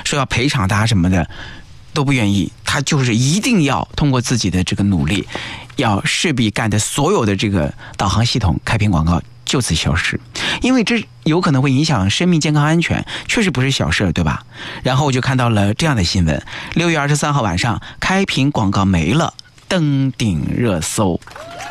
说要赔偿他什么的都不愿意，他就是一定要通过自己的这个努力，要势必干的所有的这个导航系统开屏广告就此消失，因为这有可能会影响生命健康安全，确实不是小事，对吧？然后我就看到了这样的新闻：6月23号晚上，开屏广告没了，登顶热搜。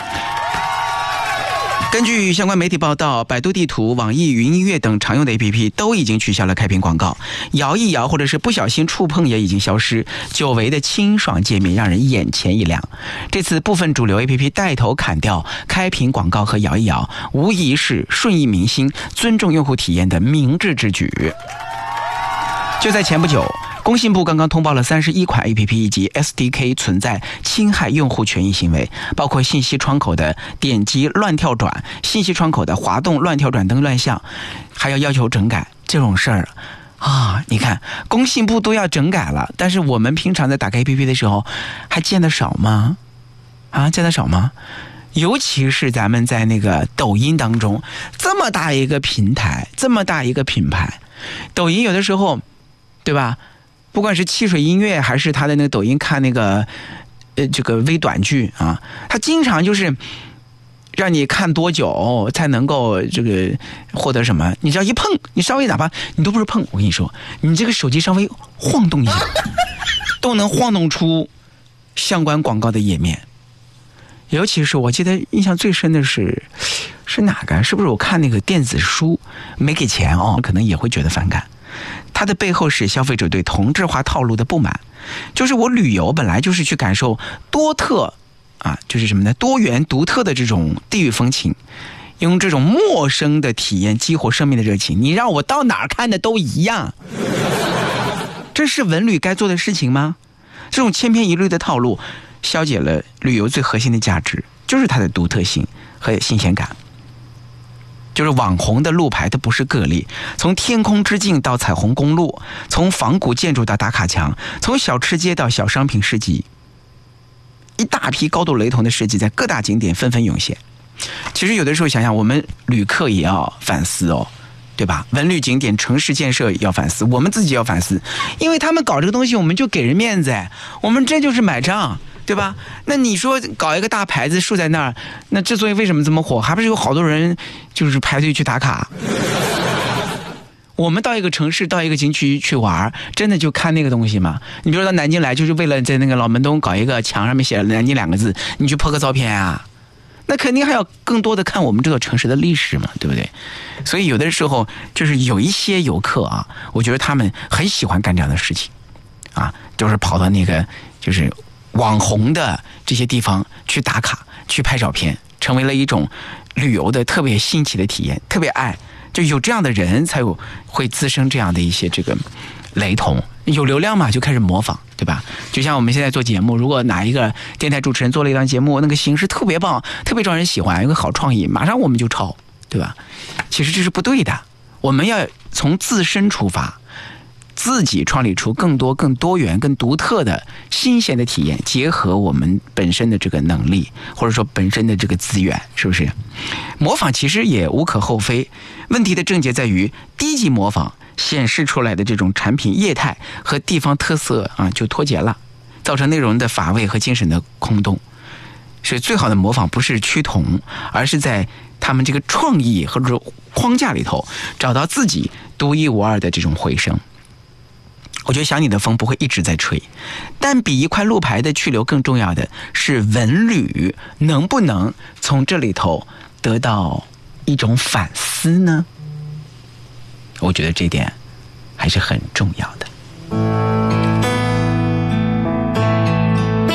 根据相关媒体报道，百度地图、网易云音乐等常用的 APP 都已经取消了开屏广告，摇一摇或者是不小心触碰也已经消失，久违的清爽界面让人眼前一亮。这次部分主流 APP 带头砍掉开屏广告和摇一摇，无疑是顺应民心、尊重用户体验的明智之举。就在前不久，工信部刚刚通报了31款 APP 以及 SDK 存在侵害用户权益行为，包括信息窗口的点击乱跳转、信息窗口的滑动乱跳转等乱象，还要求整改。这种事儿啊，你看工信部都要整改了，但是我们平常在打开 APP 的时候还见得少吗？见得少吗？尤其是咱们在那个抖音当中，这么大一个平台，这么大一个品牌，抖音有的时候，对吧？不管是汽水音乐还是他的那个抖音看那个这个微短剧啊，他经常就是让你看多久才能够这个获得什么？你只要一碰，你稍微哪怕你都不是碰，我跟你说，你这个手机稍微晃动一下，都能晃动出相关广告的页面。尤其是我记得印象最深的是哪个？是不是我看那个电子书没给钱可能也会觉得反感。它的背后是消费者对同质化套路的不满，就是我旅游本来就是去感受多特就是什么呢？多元独特的这种地域风情，用这种陌生的体验激活生命的热情。你让我到哪儿看的都一样，这是文旅该做的事情吗？这种千篇一律的套路消解了旅游最核心的价值，就是它的独特性和新鲜感。就是网红的路牌它不是个例，从天空之镜到彩虹公路，从仿古建筑到打卡墙，从小吃街到小商品市集，一大批高度雷同的事迹在各大景点纷纷涌现。其实有的时候想想，我们旅客也要反思对吧？文旅景点城市建设也要反思，我们自己要反思，因为他们搞这个东西我们就给人面子，我们这就是买账，对吧？那你说搞一个大牌子竖在那儿，那之所以为什么这么火，还不是有好多人就是排队去打卡。我们到一个城市到一个景区去玩，真的就看那个东西吗？你比如说到南京来，就是为了在那个老门东搞一个墙上面写了南京2个字，你去拍个照片啊，那肯定还要更多的看我们这个城市的历史嘛，对不对？所以有的时候就是有一些游客我觉得他们很喜欢干这样的事情就是跑到那个就是网红的这些地方去打卡去拍照片，成为了一种旅游的特别新奇的体验，特别爱，就有这样的人才会滋生这样的一些这个雷同，有流量嘛就开始模仿，对吧？就像我们现在做节目，如果哪一个电台主持人做了一段节目，那个形式特别棒，特别招人喜欢，有个好创意，马上我们就抄，对吧？其实这是不对的，我们要从自身出发，自己创立出更多更多元更独特的新鲜的体验，结合我们本身的这个能力或者说本身的这个资源，是不是？模仿其实也无可厚非，问题的症结在于低级模仿显示出来的这种产品业态和地方特色就脱节了，造成内容的乏味和精神的空洞。所以最好的模仿不是趋同，而是在他们这个创意或者框架里头找到自己独一无二的这种回声。我觉得想你的风不会一直在吹，但比一块路牌的去留更重要的是文旅能不能从这里头得到一种反思呢？我觉得这点还是很重要的。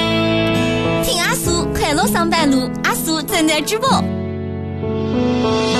听阿苏快乐上班路，阿苏正在直播。